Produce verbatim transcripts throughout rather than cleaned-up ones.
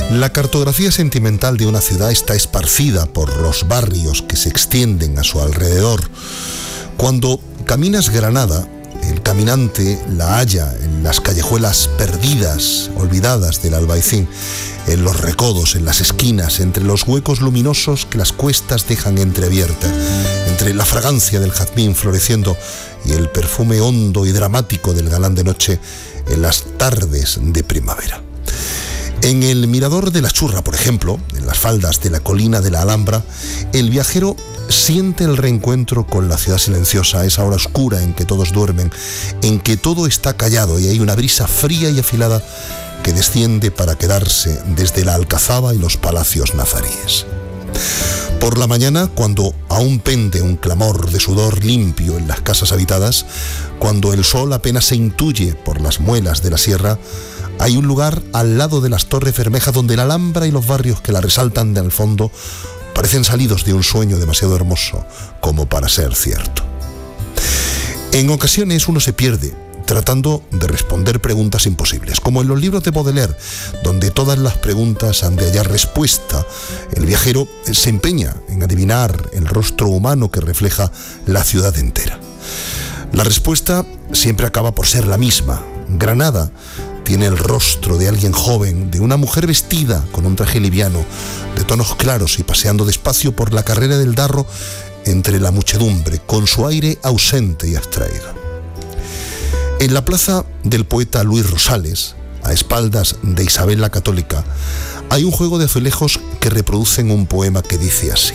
La cartografía sentimental de una ciudad está esparcida por los barrios que se extienden a su alrededor. Cuando caminas Granada, el caminante la halla en las callejuelas perdidas, olvidadas del Albaicín, en los recodos, en las esquinas, entre los huecos luminosos que las cuestas dejan entreabiertas, entre la fragancia del jazmín floreciendo y el perfume hondo y dramático del galán de noche en las tardes de primavera. En el Mirador de la Churra, por ejemplo, en las faldas de la colina de la Alhambra, el viajero siente el reencuentro con la ciudad silenciosa, esa hora oscura en que todos duermen, en que todo está callado y hay una brisa fría y afilada que desciende para quedarse desde la Alcazaba y los palacios nazaríes. Por la mañana, cuando aún pende un clamor de sudor limpio en las casas habitadas, cuando el sol apenas se intuye por las muelas de la sierra, hay un lugar al lado de las Torres Bermejas donde la Alhambra y los barrios que la resaltan del fondo parecen salidos de un sueño demasiado hermoso como para ser cierto. En ocasiones uno se pierde tratando de responder preguntas imposibles, como en los libros de Baudelaire, donde todas las preguntas han de hallar respuesta. El viajero se empeña en adivinar el rostro humano que refleja la ciudad entera. La respuesta siempre acaba por ser la misma. Granada tiene el rostro de alguien joven, de una mujer vestida con un traje liviano, de tonos claros y paseando despacio por la carrera del Darro entre la muchedumbre, con su aire ausente y abstraído. En la plaza del poeta Luis Rosales, a espaldas de Isabel la Católica, hay un juego de azulejos que reproducen un poema que dice así: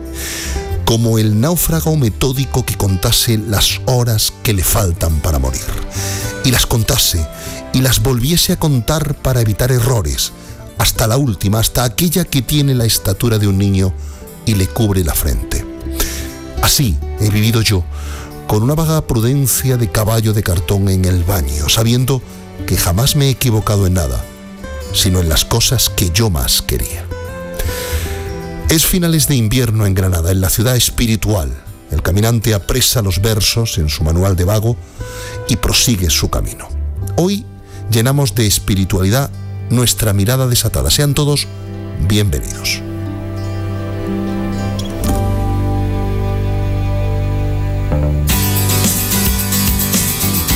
como el náufrago metódico que contase las horas que le faltan para morir, y las contase, y las volviese a contar para evitar errores, hasta la última, hasta aquella que tiene la estatura de un niño y le cubre la frente. Así he vivido yo, con una vaga prudencia de caballo de cartón en el baño, sabiendo que jamás me he equivocado en nada, sino en las cosas que yo más quería. Es finales de invierno en Granada, en la ciudad espiritual. El caminante apresa los versos en su manual de vago y prosigue su camino. Hoy llenamos de espiritualidad nuestra mirada desatada. Sean todos bienvenidos.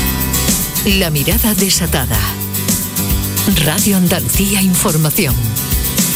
La mirada desatada. Radio Andalucía Información.